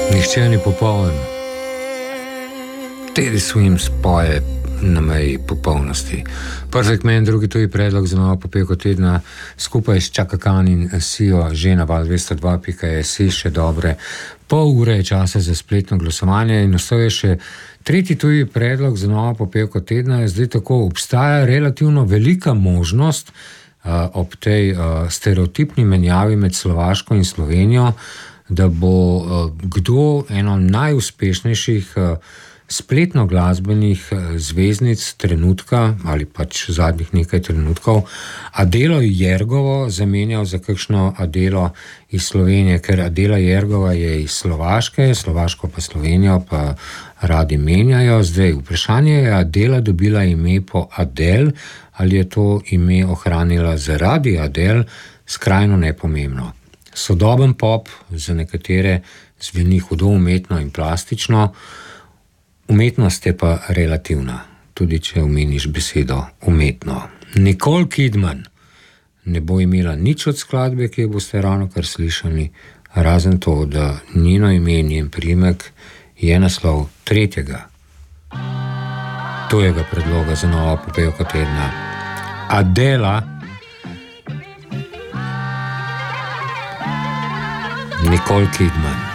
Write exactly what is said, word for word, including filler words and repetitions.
Nihče ni popoln. Teddy Swims spoje na meji popolnosti. Perfect Man, drugi tuji predlog za novo popevko tedna, skupaj s Chaka Khan in Sio, že na val dvesto dva pika si, še dobre pol ure je časa za spletno glasovanje in ostaje še tretji tuji predlog za novo popevko tedna. Zdaj tako obstaja relativno velika možnost uh, ob tej uh, stereotipni menjavi med Slovaško in Slovenijo, da bo uh, kdo eno najuspešnejših uh, spletno glasbenih zvezdnic trenutka ali pač zadnjih nekaj trenutkov Adelo Jergovo zamenjal za kakšno Adelo iz Slovenije, ker Adela Jergova je iz Slovaške, Slovaško pa Slovenijo pa radi menjajo. Zdaj, vprašanje je, Adela dobila ime po Adele ali je to ime ohranila zaradi Adele, skrajno nepomembno. Sodoben pop za nekatere zveni hudo umetno in plastično, umetnost je pa relativna, tudi če omeniš besedo umetno. Nicole Kidman ne bo imela nič od skladbe, ki jo boste ravno kar slišali, razen to, da njeno ime in njen priimek je naslov tretjega tujega predloga za novo popevko tedna. Adela Nicole Kidman.